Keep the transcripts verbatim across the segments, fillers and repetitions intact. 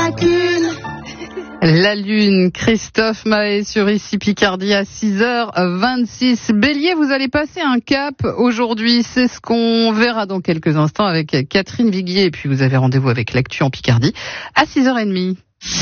a qu'une. La Lune, Christophe Maé sur Ici Picardie à six heures vingt-six. Bélier, vous allez passer un cap aujourd'hui. C'est ce qu'on verra dans quelques instants avec Catherine Viguier. Et puis vous avez rendez-vous avec l'actu en Picardie à six heures trente.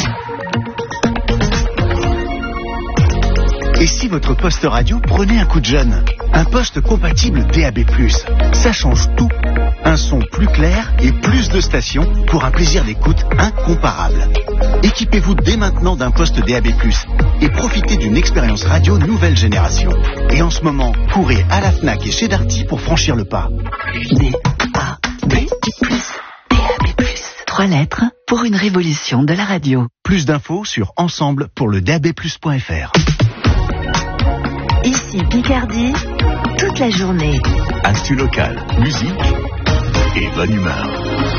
Et si votre poste radio prenait un coup de jeune? Un poste compatible D A B plus. Ça change tout. Un son plus clair et plus de stations pour un plaisir d'écoute incomparable. Équipez-vous dès maintenant d'un poste D A B plus et profitez d'une expérience radio nouvelle génération. Et en ce moment, courez à la Fnac et chez Darty pour franchir le pas. D A B plus. D A B plus. Trois lettres pour une révolution de la radio. Plus d'infos sur ensemble pour le D A B plus point F R. Ici Picardie, toute la journée. Actu locale, musique et bonne humeur.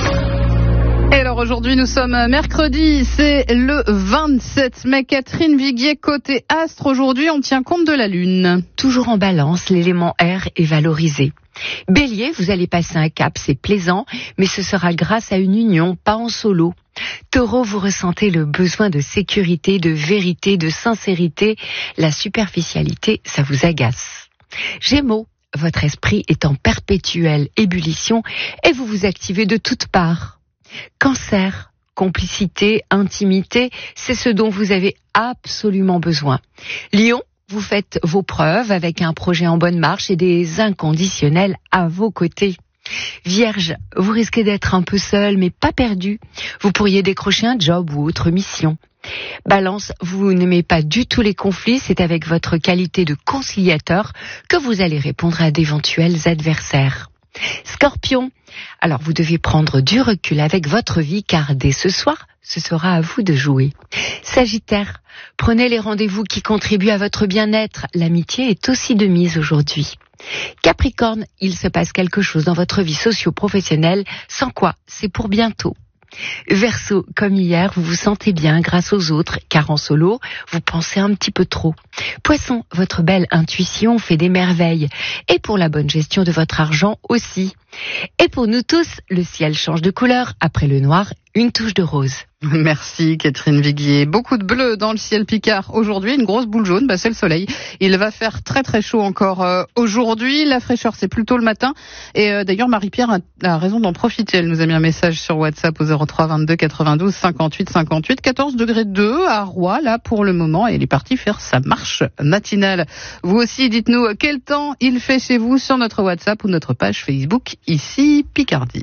Et alors aujourd'hui nous sommes mercredi, c'est le vingt-sept mai. Catherine Viguier, côté astre, aujourd'hui on tient compte de la Lune. Toujours en balance, l'élément air est valorisé. Bélier, vous allez passer un cap, c'est plaisant, mais ce sera grâce à une union, pas en solo. Taureau, vous ressentez le besoin de sécurité, de vérité, de sincérité. La superficialité, ça vous agace. Gémeaux, votre esprit est en perpétuelle ébullition et vous vous activez de toutes parts. Cancer, complicité, intimité, c'est ce dont vous avez absolument besoin. Lion, vous faites vos preuves avec un projet en bonne marche et des inconditionnels à vos côtés. Vierge, vous risquez d'être un peu seul mais pas perdu. Vous pourriez décrocher un job ou autre mission. Balance, vous n'aimez pas du tout les conflits, c'est avec votre qualité de conciliateur que vous allez répondre à d'éventuels adversaires. Scorpion, alors vous devez prendre du recul avec votre vie car dès ce soir, ce sera à vous de jouer. Sagittaire, prenez les rendez-vous qui contribuent à votre bien-être, l'amitié est aussi de mise aujourd'hui. Capricorne, il se passe quelque chose dans votre vie socio-professionnelle, sans quoi c'est pour bientôt. Verseau, comme hier, vous vous sentez bien grâce aux autres, car en solo, vous pensez un petit peu trop. Poisson, votre belle intuition fait des merveilles, et pour la bonne gestion de votre argent aussi. Et pour nous tous, le ciel change de couleur, après le noir, une touche de rose. Merci Catherine Viguier. Beaucoup de bleu dans le ciel picard. Aujourd'hui, une grosse boule jaune, bah c'est le soleil. Il va faire très très chaud encore euh, aujourd'hui. La fraîcheur, c'est plutôt le matin. Et euh, d'ailleurs, Marie-Pierre a, a raison d'en profiter. Elle nous a mis un message sur WhatsApp au zéro trois vingt-deux quatre-vingt-douze cinquante-huit cinquante-huit. quatorze degrés deux à Roy, là, pour le moment. Et elle est partie faire sa marche matinale. Vous aussi, dites-nous quel temps il fait chez vous sur notre WhatsApp ou notre page Facebook, Ici Picardie.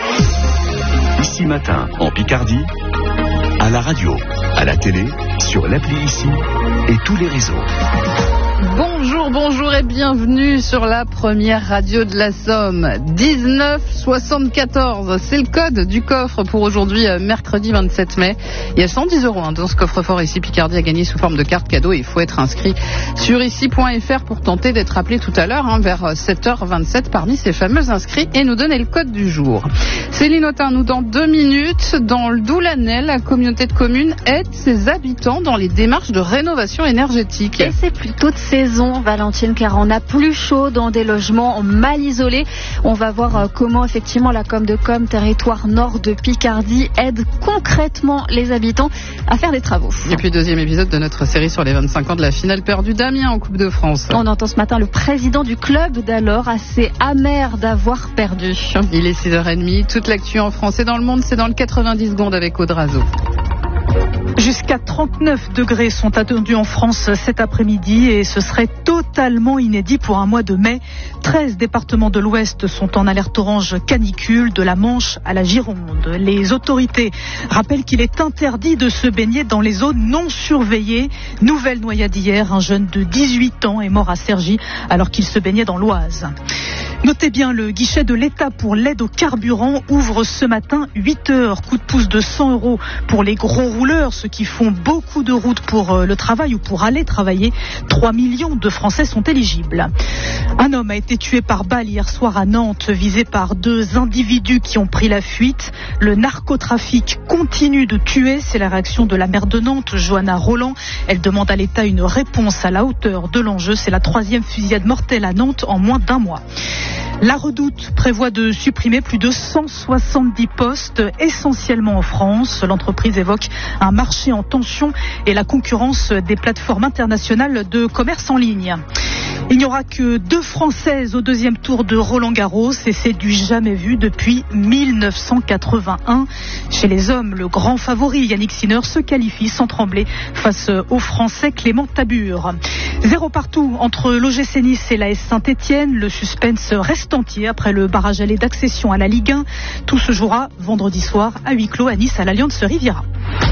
Ici matin, en Picardie, à la radio, à la télé, sur l'appli Ici et tous les réseaux. Bonjour, bonjour et bienvenue sur la première radio de la Somme. dix-neuf soixante-quatorze, c'est le code du coffre pour aujourd'hui, mercredi vingt-sept mai. Il y a cent dix euros hein, dans ce coffre-fort Ici Picardie à gagner sous forme de carte cadeau. Il faut être inscrit sur ici point F R pour tenter d'être appelé tout à l'heure hein, vers sept heures vingt-sept parmi ces fameux inscrits et nous donner le code du jour. Céline Autain, nous dans deux minutes, dans le Doulanais, la communauté de communes aide ses habitants dans les démarches de rénovation énergétique. Et c'est plutôt de saison, Valentine, car on a plus chaud dans des logements mal isolés. On va voir comment effectivement la com de com territoire nord de Picardie aide concrètement les habitants à faire des travaux. Et puis deuxième épisode de notre série sur les vingt-cinq ans de la finale perdue d'Amiens en Coupe de France. On entend ce matin le président du club d'alors assez amer d'avoir perdu. Il est six heures trente, toute l'actu en France et dans le monde, c'est dans le quatre-vingt-dix secondes avec Audrazo. Jusqu'à trente-neuf degrés sont attendus en France cet après-midi et ce serait totalement inédit pour un mois de mai. treize départements de l'Ouest sont en alerte orange canicule, de la Manche à la Gironde. Les autorités rappellent qu'il est interdit de se baigner dans les zones non surveillées. Nouvelle noyade hier, un jeune de dix-huit ans est mort à Cergy alors qu'il se baignait dans l'Oise. Notez bien, le guichet de l'État pour l'aide au carburant ouvre ce matin huit heures. Coup de pouce de cent euros pour les gros rouleurs, ceux qui font beaucoup de routes pour le travail ou pour aller travailler. trois millions de Français sont éligibles. Un homme a été tué par balle hier soir à Nantes, visé par deux individus qui ont pris la fuite. Le narcotrafic continue de tuer, c'est la réaction de la maire de Nantes, Johanna Roland. Elle demande à l'État une réponse à la hauteur de l'enjeu. C'est la troisième fusillade mortelle à Nantes en moins d'un mois. La Redoute prévoit de supprimer plus de cent soixante-dix postes, essentiellement en France. L'entreprise évoque un marché en tension et la concurrence des plateformes internationales de commerce en ligne. Il n'y aura que deux Françaises au deuxième tour de Roland-Garros et c'est du jamais vu depuis mille neuf cent quatre-vingt-un. Chez les hommes, le grand favori Yannick Sinner se qualifie sans trembler face au Français Clément Tabure. Zéro partout entre l'O G C Nice et l'A S Saint-Etienne. Le suspense reste entier après le barrage aller d'accession à la Ligue un. Tout se jouera vendredi soir à huis clos à Nice à l'Alliance Riviera.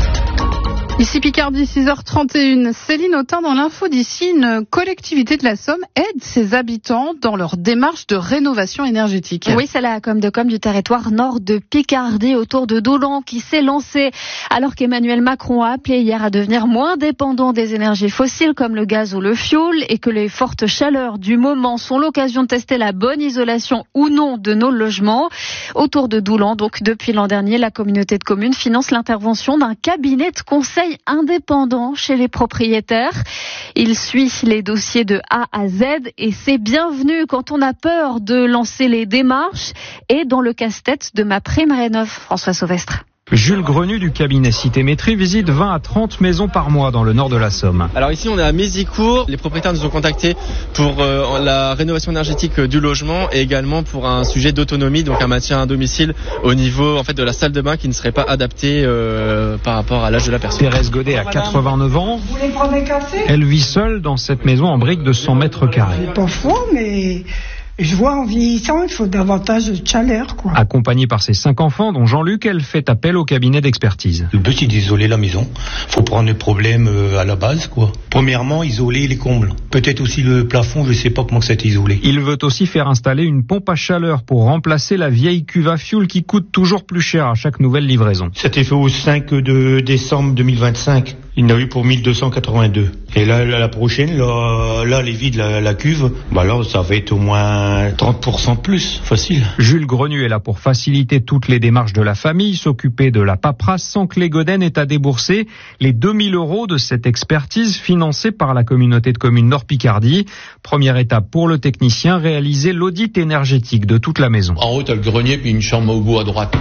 Ici Picardie, six heures trente et une. Céline Autain dans l'info d'ici, une collectivité de la Somme aide ses habitants dans leur démarche de rénovation énergétique. Oui, c'est la com de com du territoire nord de Picardie autour de Doulan qui s'est lancée alors qu'Emmanuel Macron a appelé hier à devenir moins dépendant des énergies fossiles comme le gaz ou le fioul et que les fortes chaleurs du moment sont l'occasion de tester la bonne isolation ou non de nos logements. Autour de Doulan, donc depuis l'an dernier, la communauté de communes finance l'intervention d'un cabinet de conseil indépendant chez les propriétaires. Il suit les dossiers de A à Z et c'est bienvenu quand on a peur de lancer les démarches et dans le casse-tête de ma prime rénov. François Sauvestre. Jules Grenu du cabinet Cité Métrie visite vingt à trente maisons par mois dans le nord de la Somme. Alors ici on est à Mézicourt, les propriétaires nous ont contactés pour euh, la rénovation énergétique du logement et également pour un sujet d'autonomie, donc un maintien à domicile au niveau en fait de la salle de bain qui ne serait pas adaptée euh, par rapport à l'âge de la personne. Thérèse Godet a quatre-vingt-neuf ans. Vous voulez prendre un café ? Elle vit seule dans cette maison en briques de cent mètres carrés. C'est pas faux, mais je vois en vieillissant, il faut davantage de chaleur, quoi. Accompagnée par ses cinq enfants, dont Jean-Luc, elle fait appel au cabinet d'expertise. Le but, c'est d'isoler la maison. Faut prendre les problèmes à la base, quoi. Premièrement, isoler les combles. Peut-être aussi le plafond, je sais pas comment c'est isolé. Il veut aussi faire installer une pompe à chaleur pour remplacer la vieille cuve à fioul qui coûte toujours plus cher à chaque nouvelle livraison. C'était fait au cinq décembre deux mille vingt-cinq. Il en a eu pour mille deux cent quatre-vingt-deux. Et là, la, la prochaine, là, là, les vides, la, la cuve, bah là, ça va être au moins trente pour cent de plus, facile. Jules Grenu est là pour faciliter toutes les démarches de la famille, s'occuper de la paperasse sans que les Godin aient à débourser les deux mille euros de cette expertise financée par la communauté de communes Nord-Picardie. Première étape pour le technicien, réaliser l'audit énergétique de toute la maison. En haut, t'as le grenier puis une chambre au bout à droite.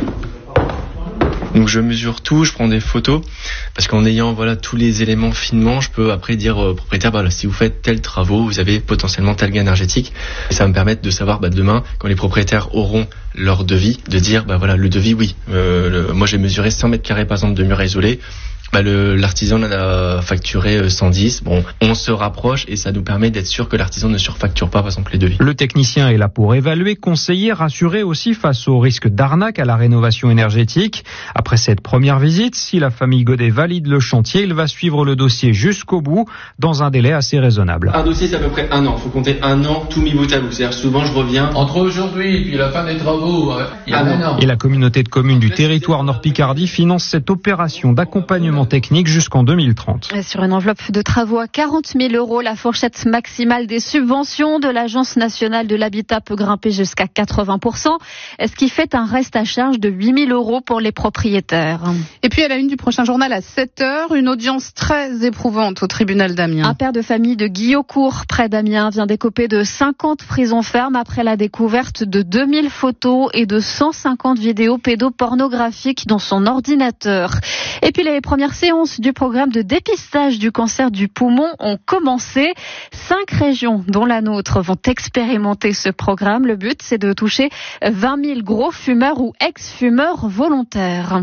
Donc je mesure tout, je prends des photos, parce qu'en ayant voilà tous les éléments finement, je peux après dire au propriétaire, bah, si vous faites tels travaux, vous avez potentiellement tel gain énergétique. Et ça va me permettre de savoir bah, demain, quand les propriétaires auront leur devis, de dire bah voilà le devis, oui, euh, le, moi j'ai mesuré cent mètres carrés par exemple de murs à isoler. Bah le, l'artisan en a facturé cent dix. Bon, on se rapproche et ça nous permet d'être sûr que l'artisan ne surfacture pas, par exemple, les devis. Le technicien est là pour évaluer, conseiller, rassurer aussi face au risque d'arnaque à la rénovation énergétique. Après cette première visite, si la famille Godet valide le chantier, il va suivre le dossier jusqu'au bout dans un délai assez raisonnable. Un dossier, c'est à peu près un an. Il faut compter un an, tout mis bout à bout. C'est-à-dire souvent, je reviens. Entre aujourd'hui et puis la fin des travaux, il y a un an. Et la communauté de communes du territoire Nord-Picardie finance cette opération d'accompagnement technique jusqu'en deux mille trente. Sur une enveloppe de travaux à quarante mille euros, la fourchette maximale des subventions de l'Agence nationale de l'habitat peut grimper jusqu'à quatre-vingts pour cent, ce qui fait un reste à charge de huit mille euros pour les propriétaires. Et puis à la une du prochain journal à sept heures, une audience très éprouvante au tribunal d'Amiens. Un père de famille de Guillaucourt, près d'Amiens, vient d'écoper de cinquante prisons fermes après la découverte de deux mille photos et de cent cinquante vidéos pédopornographiques dans son ordinateur. Et puis les premières séances du programme de dépistage du cancer du poumon ont commencé. Cinq régions, dont la nôtre, vont expérimenter ce programme. Le but, c'est de toucher vingt mille gros fumeurs ou ex-fumeurs volontaires.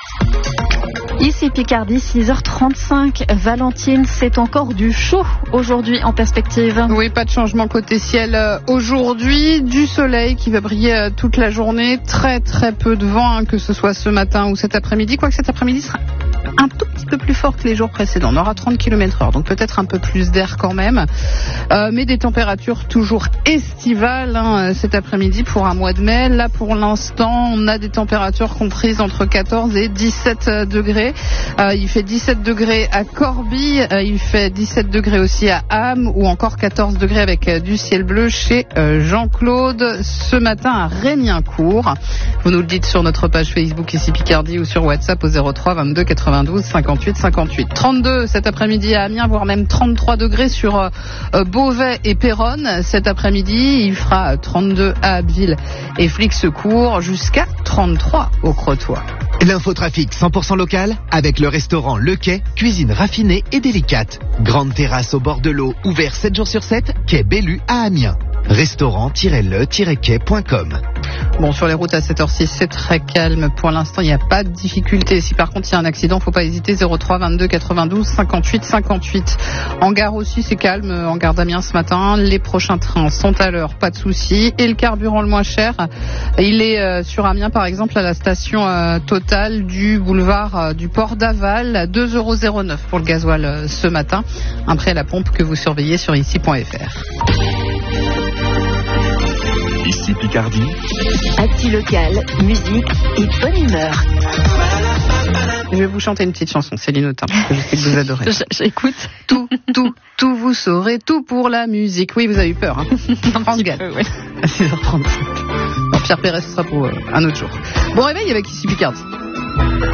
Ici Picardie, six heures trente-cinq. Valentine, c'est encore du chaud aujourd'hui en perspective. Oui, pas de changement côté ciel aujourd'hui. Du soleil qui va briller toute la journée. Très très peu de vent, hein, que ce soit ce matin ou cet après-midi. Quoique cet après-midi sera un tout petit peu plus fort que les jours précédents. On aura trente kilomètres heure, donc peut-être un peu plus d'air quand même. Euh, mais des températures toujours estivales, hein, cet après-midi pour un mois de mai. Là, pour l'instant, on a des températures comprises entre quatorze et dix-sept degrés. Euh, il fait dix-sept degrés à Corbie, euh, il fait dix-sept degrés aussi à Ham, ou encore quatorze degrés avec euh, du ciel bleu chez euh, Jean-Claude. Ce matin à Rémiencourt. Vous nous le dites sur notre page Facebook ici Picardie ou sur WhatsApp au zéro trois vingt-deux quatre-vingt-douze cinquante-huit cinquante-huit cinquante-huit. trente-deux cet après-midi à Amiens, voire même trente-trois degrés sur euh, Beauvais et Péronne. Cet après-midi, il fera trente-deux à Abbeville et Flix-Secours, jusqu'à trente-trois au Crotoy. L'infotrafic cent pour cent local avec le restaurant Le Quai, cuisine raffinée et délicate. Grande terrasse au bord de l'eau, ouvert sept jours sur sept, quai Bellu à Amiens. restaurant tiret le tiret quai point com. Bon, sur les routes à cette heure-ci, c'est très calme. Pour l'instant, il n'y a pas de difficulté. Si par contre il y a un accident, faut pas hésiter. zéro trois vingt-deux quatre-vingt-douze cinquante-huit cinquante-huit. En gare aussi, c'est calme. En gare d'Amiens ce matin, les prochains trains sont à l'heure, pas de souci. Et le carburant le moins cher, il est euh, sur Amiens par exemple à la station euh, Total du boulevard euh, du port d'Aval, deux euros zéro neuf pour le gasoil euh, ce matin. Un prix à la pompe que vous surveillez sur ici point f r. Ici Picardie. Actu local, musique et bonne humeur. Je vais vous chanter une petette chanson, Céline Autain, parce que je sais que vous adorez. J'écoute. Tout, tout, tout, vous saurez, tout pour la musique. Oui, vous avez eu peur, hein. France Gall, peu, oui. À six heures trente-cinq. Bon, Pierre Perret, ce sera pour euh, un autre jour. Bon réveil avec Ici Picardie.